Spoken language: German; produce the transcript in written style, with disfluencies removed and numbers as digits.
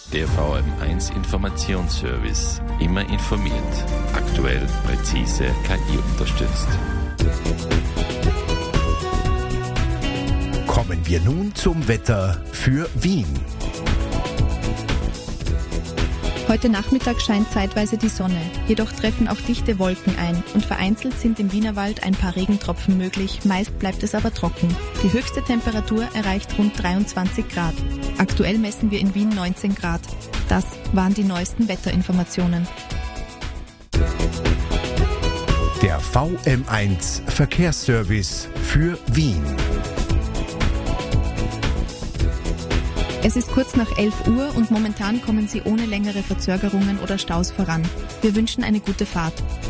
Der VM1 Informationsservice. Immer informiert. Aktuell, präzise, KI unterstützt. Kommen wir nun zum Wetter für Wien. Heute Nachmittag scheint zeitweise die Sonne, jedoch treffen auch dichte Wolken ein und vereinzelt sind im Wienerwald ein paar Regentropfen möglich, meist bleibt es aber trocken. Die höchste Temperatur erreicht rund 23 Grad. Aktuell messen wir in Wien 19 Grad. Das waren die neuesten Wetterinformationen. Der VM1 Verkehrsservice für Wien. Es ist kurz nach 11 Uhr und momentan kommen Sie ohne längere Verzögerungen oder Staus voran. Wir wünschen eine gute Fahrt.